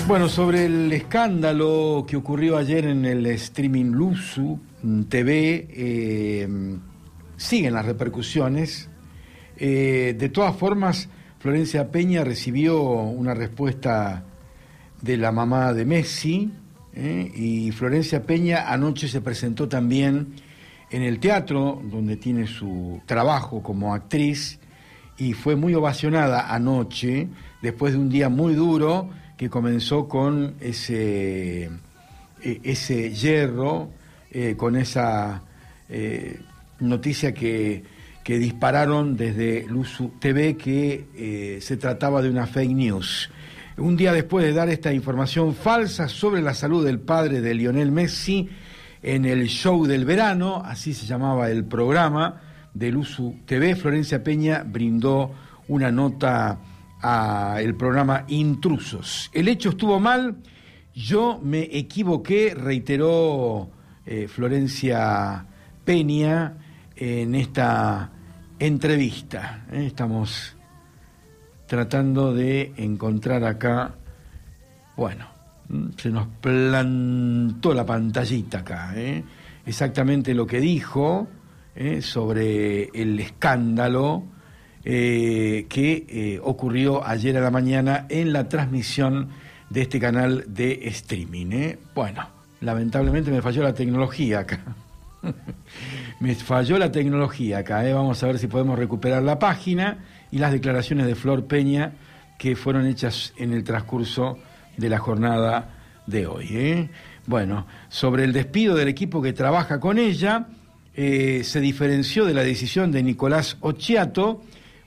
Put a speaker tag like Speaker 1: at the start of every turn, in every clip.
Speaker 1: Bueno, sobre el escándalo que ocurrió ayer en el streaming Luzu TV, siguen las repercusiones. De todas formas, Florencia Peña recibió una respuesta de la mamá de Messi, y Florencia Peña anoche se presentó también en el teatro, donde tiene su trabajo como actriz, y fue muy ovacionada anoche, después de un día muy duro, que comenzó con ese hierro, con esa noticia que dispararon desde Luzu TV, que se trataba de una fake news. Un día después de dar esta información falsa sobre la salud del padre de Lionel Messi, en el show del verano, así se llamaba el programa de Luzu TV, Florencia Peña brindó una nota a el programa Intrusos. El hecho estuvo mal, yo me equivoqué, reiteró Florencia Peña en esta entrevista. Estamos tratando de encontrar acá, bueno, se nos plantó la pantallita acá, exactamente lo que dijo sobre el escándalo que ocurrió ayer a la mañana en la transmisión de este canal de streaming. Bueno, lamentablemente me falló la tecnología acá. Me falló la tecnología acá. Vamos a ver si podemos recuperar la página y las declaraciones de Flor Peña que fueron hechas en el transcurso de la jornada de hoy. Bueno, sobre el despido del equipo que trabaja con ella, se diferenció de la decisión de Nicolás Occhiato.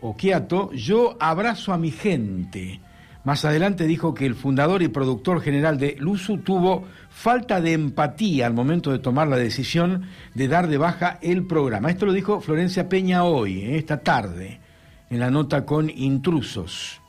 Speaker 1: Yo abrazo a mi gente. Más adelante dijo que el fundador y productor general de Luzu tuvo falta de empatía al momento de tomar la decisión de dar de baja el programa. Esto lo dijo Florencia Peña hoy, esta tarde, en la nota con Intrusos.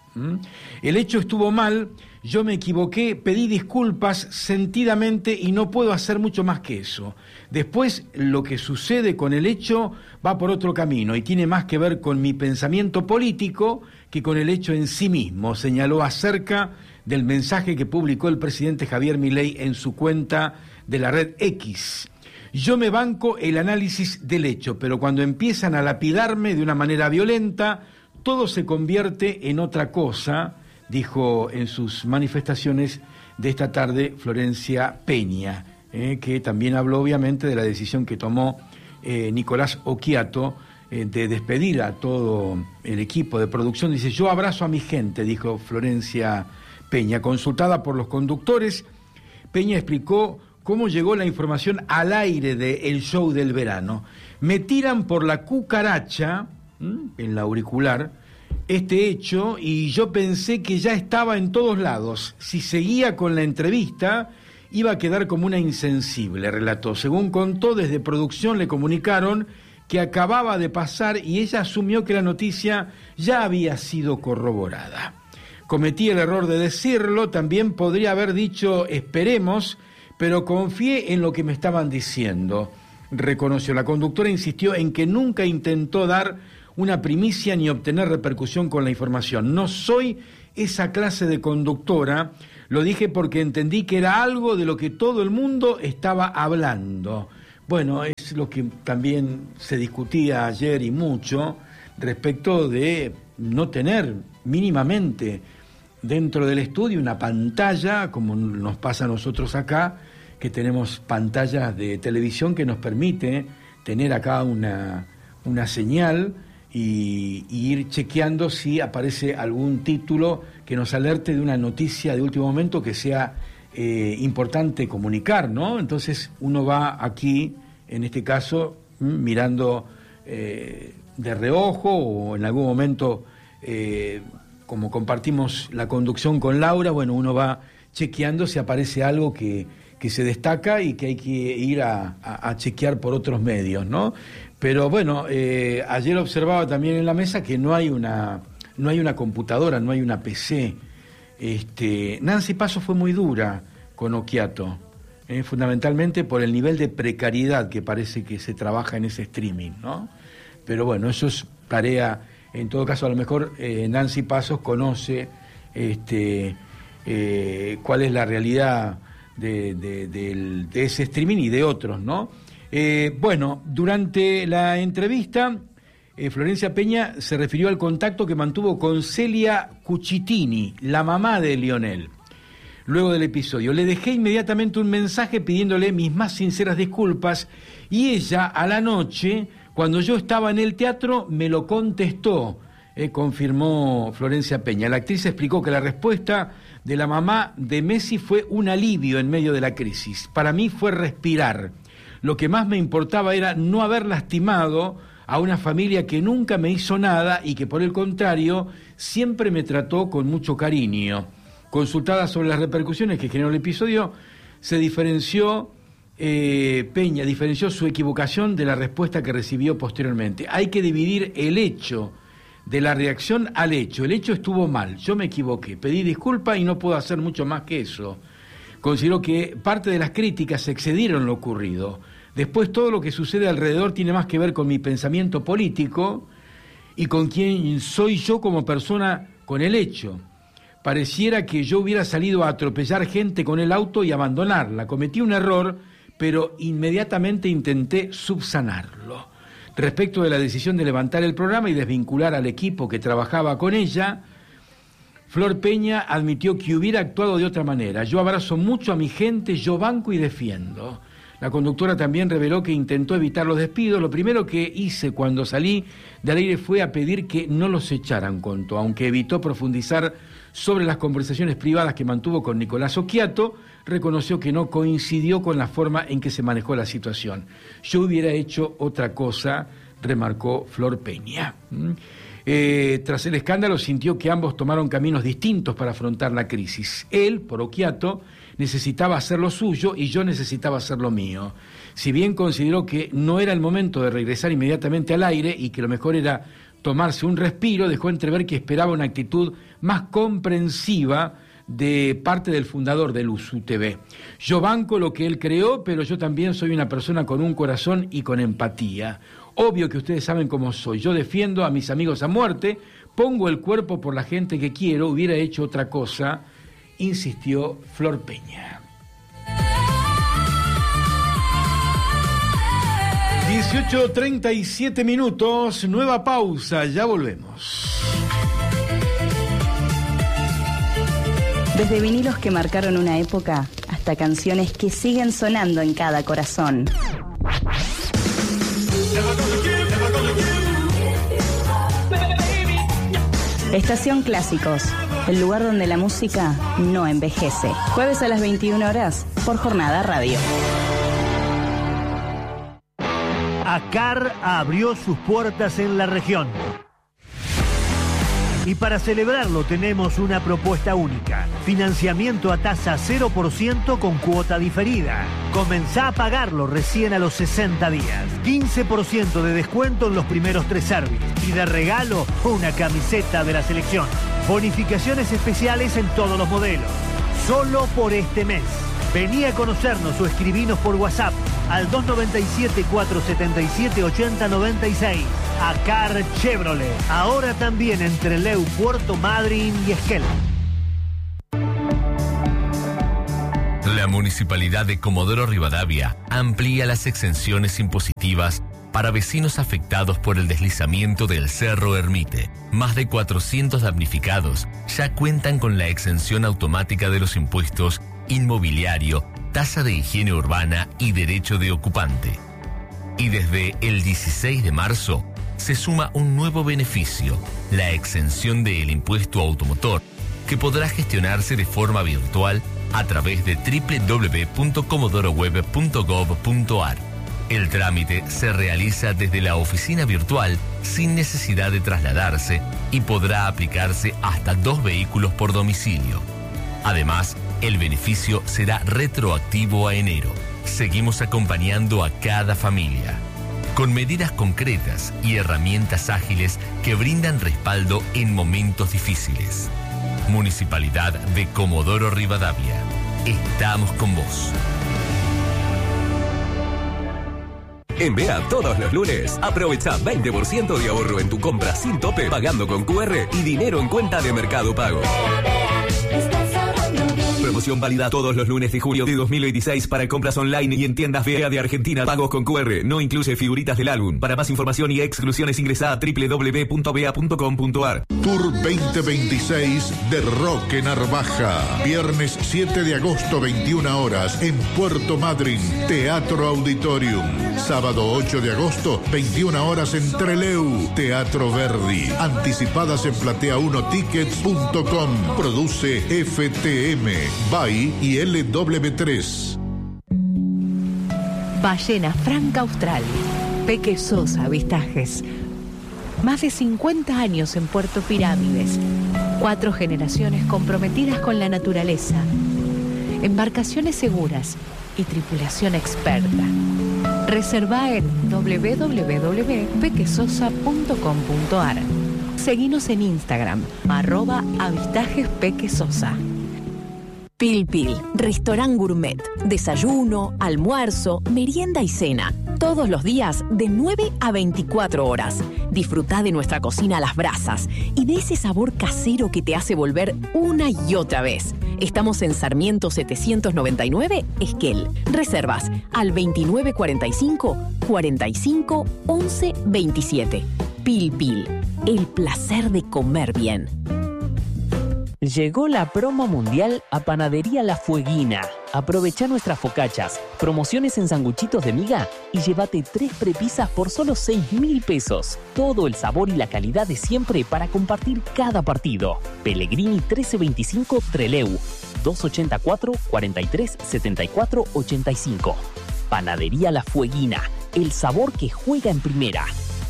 Speaker 1: El hecho estuvo mal, yo me equivoqué, pedí disculpas sentidamente y no puedo hacer mucho más que eso. Después, lo que sucede con el hecho va por otro camino y tiene más que ver con mi pensamiento político que con el hecho en sí mismo, señaló acerca del mensaje que publicó el presidente Javier Milei en su cuenta de la red X. Yo me banco el análisis del hecho, pero cuando empiezan a lapidarme de una manera violenta, todo se convierte en otra cosa, dijo en sus manifestaciones de esta tarde Florencia Peña, que también habló obviamente de la decisión que tomó Nicolás Occhiato de despedir a todo el equipo de producción. Dice, yo abrazo a mi gente, dijo Florencia Peña. Consultada por los conductores, Peña explicó cómo llegó la información al aire del show del verano. Me tiran por la cucaracha, en la auricular, este hecho, y yo pensé que ya estaba en todos lados. Si seguía con la entrevista, iba a quedar como una insensible, relató. Según contó, desde producción le comunicaron que acababa de pasar y ella asumió que la noticia ya había sido corroborada. Cometí el error de decirlo, también podría haber dicho esperemos, pero confié en lo que me estaban diciendo, reconoció. La conductora insistió en que nunca intentó dar una primicia ni obtener repercusión con la información. No soy esa clase de conductora, lo dije porque entendí que era algo de lo que todo el mundo estaba hablando. Bueno, es lo que también se discutía ayer y mucho respecto de no tener mínimamente dentro del estudio una pantalla, como nos pasa a nosotros acá, que tenemos pantallas de televisión que nos permite tener acá una señal y ir chequeando si aparece algún título que nos alerte de una noticia de último momento que sea importante comunicar, ¿no? Entonces uno va aquí, en este caso, mirando de reojo o en algún momento, como compartimos la conducción con Laura, bueno, uno va chequeando si aparece algo que se destaca y que hay que ir a chequear por otros medios, ¿no? Pero bueno, ayer observaba también en la mesa que no hay una computadora, no hay una PC. Nancy Paso fue muy dura con Occhiato, fundamentalmente por el nivel de precariedad que parece que se trabaja en ese streaming, ¿no? Pero bueno, eso es tarea, en todo caso, a lo mejor Nancy Pasos conoce cuál es la realidad de ese streaming y de otros, ¿no? Bueno, durante la entrevista, Florencia Peña se refirió al contacto que mantuvo con Celia Cucitini, la mamá de Lionel. Luego del episodio, le dejé inmediatamente un mensaje pidiéndole mis más sinceras disculpas y ella, a la noche, cuando yo estaba en el teatro, me lo contestó, confirmó Florencia Peña. La actriz explicó que la respuesta de la mamá de Messi fue un alivio en medio de la crisis. Para mí fue respirar. Lo que más me importaba era no haber lastimado a una familia que nunca me hizo nada y que por el contrario siempre me trató con mucho cariño. Consultada sobre las repercusiones que generó el episodio, Peña diferenció su equivocación de la respuesta que recibió posteriormente. Hay que dividir el hecho de la reacción al hecho. El hecho estuvo mal, yo me equivoqué, pedí disculpas y no puedo hacer mucho más que eso. Considero que parte de las críticas excedieron lo ocurrido. Después todo lo que sucede alrededor tiene más que ver con mi pensamiento político y con quién soy yo como persona con el hecho. Pareciera que yo hubiera salido a atropellar gente con el auto y abandonarla. Cometí un error, pero inmediatamente intenté subsanarlo. Respecto de la decisión de levantar el programa y desvincular al equipo que trabajaba con ella, Flor Peña admitió que hubiera actuado de otra manera. Yo abrazo mucho a mi gente, yo banco y defiendo. La conductora también reveló que intentó evitar los despidos. Lo primero que hice cuando salí del aire fue a pedir que no los echaran, contó, aunque evitó profundizar sobre las conversaciones privadas que mantuvo con Nicolás Occhiato, reconoció que no coincidió con la forma en que se manejó la situación. Yo hubiera hecho otra cosa, remarcó Flor Peña. Tras el escándalo sintió que ambos tomaron caminos distintos para afrontar la crisis. Él, por Occhiato, necesitaba hacer lo suyo y yo necesitaba hacer lo mío. Si bien consideró que no era el momento de regresar inmediatamente al aire y que lo mejor era tomarse un respiro, dejó entrever que esperaba una actitud más comprensiva de parte del fundador del USU-TV. Yo banco lo que él creó, pero yo también soy una persona con un corazón y con empatía. Obvio que ustedes saben cómo soy. Yo defiendo a mis amigos a muerte, pongo el cuerpo por la gente que quiero, hubiera hecho otra cosa, insistió Flor Peña. 18:37 minutos, nueva pausa, ya volvemos.
Speaker 2: Desde vinilos que marcaron una época hasta canciones que siguen sonando en cada corazón. Estación Clásicos, el lugar donde la música no envejece. Jueves a las 21 horas por Jornada Radio.
Speaker 3: ACAR abrió sus puertas en la región. Y para celebrarlo tenemos una propuesta única. Financiamiento a tasa 0% con cuota diferida. Comenzá a pagarlo recién a los 60 días. 15% de descuento en los primeros 3 servicios. Y de regalo, una camiseta de la selección. Bonificaciones especiales en todos los modelos. Solo por este mes. Vení a conocernos o escribinos por WhatsApp al 297-477-8096. ACAR Chevrolet. Ahora también en Trelew, Puerto Madryn y Esquel.
Speaker 4: La Municipalidad de Comodoro Rivadavia amplía las exenciones impositivas para vecinos afectados por el deslizamiento del Cerro Ermite. Más de 400 damnificados ya cuentan con la exención automática de los impuestos inmobiliario, tasa de higiene urbana y derecho de ocupante. Y desde el 16 de marzo se suma un nuevo beneficio, la exención del impuesto automotor, que podrá gestionarse de forma virtual a través de www.comodoroweb.gov.ar. El trámite se realiza desde la oficina virtual sin necesidad de trasladarse y podrá aplicarse hasta 2 vehículos por domicilio. Además, el beneficio será retroactivo a enero. Seguimos acompañando a cada familia, con medidas concretas y herramientas ágiles que brindan respaldo en momentos difíciles. Municipalidad de Comodoro Rivadavia. Estamos con vos.
Speaker 5: En BEA todos los lunes, aprovecha 20% de ahorro en tu compra sin tope, pagando con QR y dinero en cuenta de Mercado Pago. Promoción válida todos los lunes de julio de 2026 para compras online y en tiendas BEA de Argentina. Pagos con QR. No incluye figuritas del álbum. Para más información y exclusiones ingresa a www.bea.com.ar.
Speaker 6: Tour 2026 de Roque Narvaja. Viernes 7 de agosto, 21 horas, en Puerto Madryn, Teatro Auditorium. Sábado 8 de agosto, 21 horas en Trelew, Teatro Verdi. Anticipadas en platea1tickets.com. Produce FTM, BAI y LW3.
Speaker 7: Ballena Franca Austral. Peque Sosa Avistajes. Más de 50 años en Puerto Pirámides. 4 generaciones comprometidas con la naturaleza. Embarcaciones seguras y tripulación experta. Reserva en www.pequesosa.com.ar. Seguinos en Instagram, @avistajespequesosa.
Speaker 8: Pil Pil, restaurant gourmet. Desayuno, almuerzo, merienda y cena. Todos los días de 9 a 24 horas. Disfrutá de nuestra cocina a las brasas y de ese sabor casero que te hace volver una y otra vez. Estamos en Sarmiento 799, Esquel. Reservas al 2945 45 11 27. Pil Pil, el placer de comer bien.
Speaker 9: Llegó la promo mundial a Panadería La Fueguina. Aprovecha nuestras focachas, promociones en sanguchitos de miga y llévate 3 prepisas por solo 6.000 pesos. Todo el sabor y la calidad de siempre para compartir cada partido. Pellegrini 1325 Trelew, 284 43 74 85. Panadería La Fueguina, el sabor que juega en primera.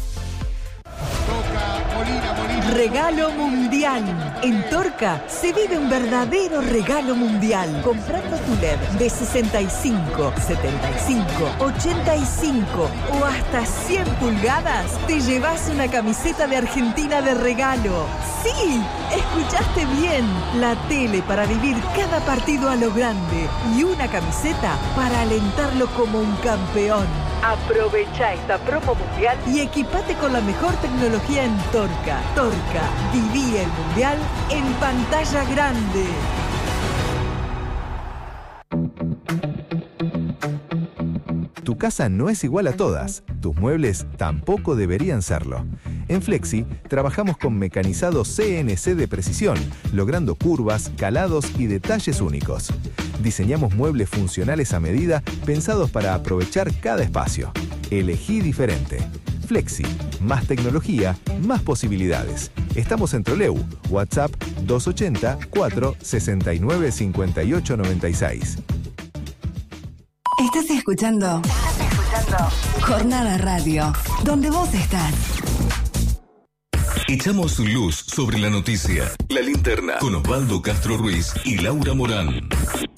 Speaker 10: Regalo mundial. En Torca se vive un verdadero regalo mundial. Comprando tu LED de 65, 75, 85 o hasta 100 pulgadas, te llevas una camiseta de Argentina de regalo. ¡Sí! Escuchaste bien. La tele para vivir cada partido a lo grande y una camiseta para alentarlo como un campeón. Aprovecha esta promo mundial y equipate con la mejor tecnología en Torca. Torca, viví el mundial en pantalla grande.
Speaker 11: Tu casa no es igual a todas. Tus muebles tampoco deberían serlo. En Flexi trabajamos con mecanizado CNC de precisión, logrando curvas, calados y detalles únicos. Diseñamos muebles funcionales a medida, pensados para aprovechar cada espacio. Elegí diferente. Flexi, más tecnología, más posibilidades. Estamos en Trelew, WhatsApp 280 4 69 58 96.
Speaker 12: Estás escuchando Jornada Radio, donde vos estás.
Speaker 13: Echamos luz sobre la noticia. La Linterna, con Osvaldo Castro Ruiz y Laura Morán.